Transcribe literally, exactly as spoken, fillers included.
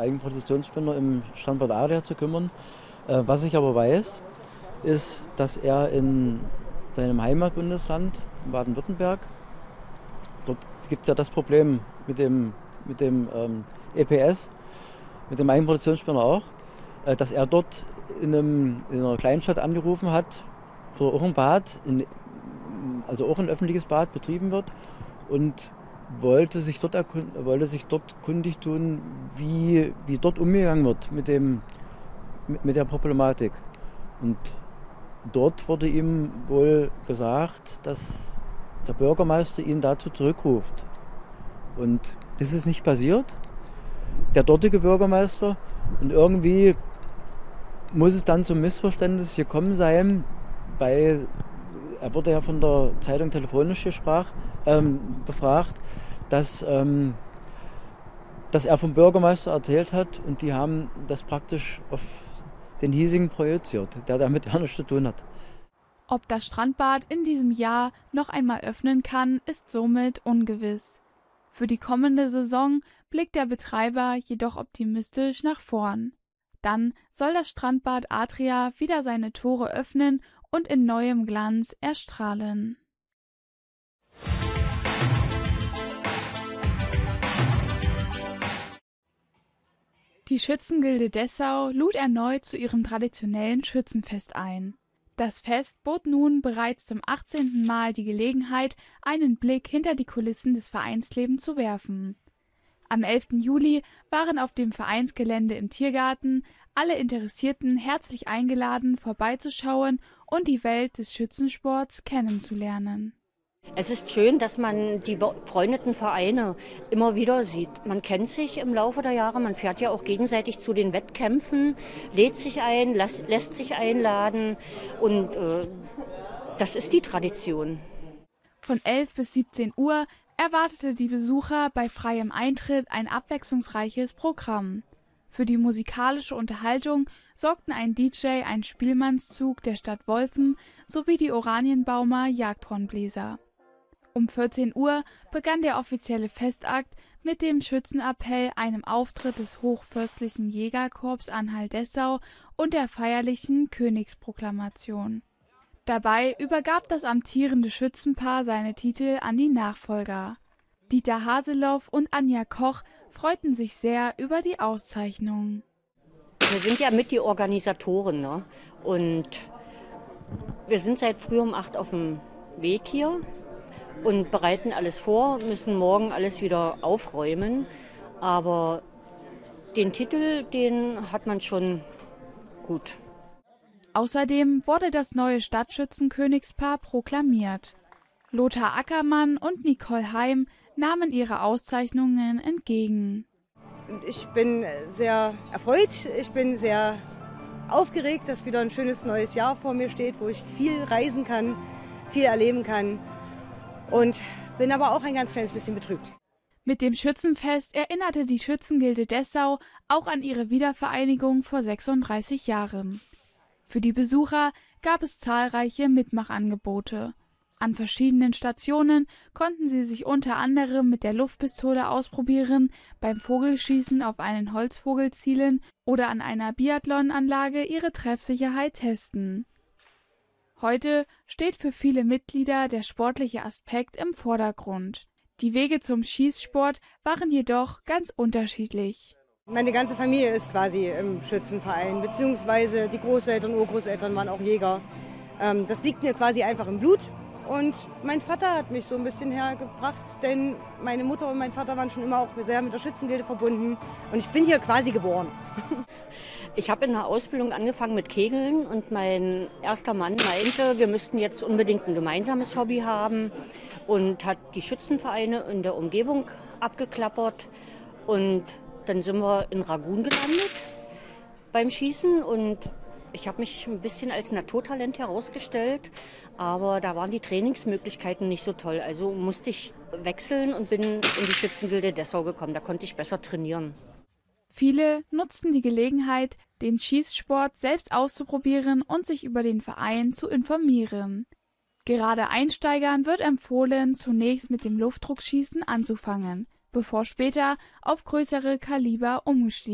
Eigenproduktionsspender im Strandbad Adria zu kümmern. Äh, was ich aber weiß, ist, dass er in seinem Heimatbundesland, Baden-Württemberg, dort gibt es ja das Problem mit dem, mit dem ähm, E P S, mit dem Eigenproduktionsspender auch, äh, dass er dort in, einem, in einer Kleinstadt angerufen hat, wo auch ein Bad, in, also auch ein öffentliches Bad betrieben wird, und wollte sich dort, wollte sich dort kundig tun, wie, wie dort umgegangen wird mit, dem, mit, mit der Problematik. Und dort wurde ihm wohl gesagt, dass der Bürgermeister ihn dazu zurückruft. Und das ist nicht passiert. Der dortige Bürgermeister, und irgendwie muss es dann zum Missverständnis gekommen sein, bei, er wurde ja von der Zeitung telefonisch gesprach, ähm, befragt, dass, ähm, dass er vom Bürgermeister erzählt hat, und die haben das praktisch auf den hiesigen projiziert, der damit gar nichts zu tun hat. Ob das Strandbad in diesem Jahr noch einmal öffnen kann, ist somit ungewiss. Für die kommende Saison blickt der Betreiber jedoch optimistisch nach vorn. Dann soll das Strandbad Adria wieder seine Tore öffnen und in neuem Glanz erstrahlen. Die Schützengilde Dessau lud erneut zu ihrem traditionellen Schützenfest ein. Das Fest bot nun bereits zum achtzehnten Mal die Gelegenheit, einen Blick hinter die Kulissen des Vereinslebens zu werfen. Am elften Juli waren auf dem Vereinsgelände im Tiergarten alle Interessierten herzlich eingeladen, vorbeizuschauen und die Welt des Schützensports kennenzulernen. Es ist schön, dass man die befreundeten Vereine immer wieder sieht. Man kennt sich im Laufe der Jahre, man fährt ja auch gegenseitig zu den Wettkämpfen, lädt sich ein, lässt, lässt sich einladen, und äh, das ist die Tradition. Von elf bis siebzehn Uhr erwartete die Besucher bei freiem Eintritt ein abwechslungsreiches Programm. Für die musikalische Unterhaltung sorgten ein D J, ein Spielmannszug der Stadt Wolfen sowie die Oranienbaumer Jagdhornbläser. Um vierzehn Uhr begann der offizielle Festakt mit dem Schützenappell, einem Auftritt des Hochfürstlichen Jägerkorps Anhalt-Dessau und der feierlichen Königsproklamation. Dabei übergab das amtierende Schützenpaar seine Titel an die Nachfolger. Dieter Haseloff und Anja Koch freuten sich sehr über die Auszeichnung. Wir sind ja mit die Organisatoren, ne? Und wir sind seit früh um acht auf dem Weg hier und bereiten alles vor, müssen morgen alles wieder aufräumen. Aber den Titel, den hat man schon gut. Außerdem wurde das neue Stadtschützenkönigspaar proklamiert. Lothar Ackermann und Nicole Heim nahmen ihre Auszeichnungen entgegen. Ich bin sehr erfreut, ich bin sehr aufgeregt, dass wieder ein schönes neues Jahr vor mir steht, wo ich viel reisen kann, viel erleben kann, und bin aber auch ein ganz kleines bisschen betrübt. Mit dem Schützenfest erinnerte die Schützengilde Dessau auch an ihre Wiedervereinigung vor sechsunddreißig Jahren. Für die Besucher gab es zahlreiche Mitmachangebote. An verschiedenen Stationen konnten sie sich unter anderem mit der Luftpistole ausprobieren, beim Vogelschießen auf einen Holzvogel zielen oder an einer Biathlonanlage ihre Treffsicherheit testen. Heute steht für viele Mitglieder der sportliche Aspekt im Vordergrund. Die Wege zum Schießsport waren jedoch ganz unterschiedlich. Meine ganze Familie ist quasi im Schützenverein, beziehungsweise die Großeltern, Urgroßeltern waren auch Jäger. Das liegt mir quasi einfach im Blut. Und mein Vater hat mich so ein bisschen hergebracht, denn meine Mutter und mein Vater waren schon immer auch sehr mit der Schützengilde verbunden. Und ich bin hier quasi geboren. Ich habe in der Ausbildung angefangen mit Kegeln, und mein erster Mann meinte, wir müssten jetzt unbedingt ein gemeinsames Hobby haben, und hat die Schützenvereine in der Umgebung abgeklappert. Und dann sind wir in Ragun gelandet beim Schießen, und ich habe mich ein bisschen als Naturtalent herausgestellt, aber da waren die Trainingsmöglichkeiten nicht so toll. Also musste ich wechseln und bin in die Schützengilde Dessau gekommen. Da konnte ich besser trainieren. Viele nutzten die Gelegenheit, den Schießsport selbst auszuprobieren und sich über den Verein zu informieren. Gerade Einsteigern wird empfohlen, zunächst mit dem Luftdruckschießen anzufangen, bevor später auf größere Kaliber umgestiegen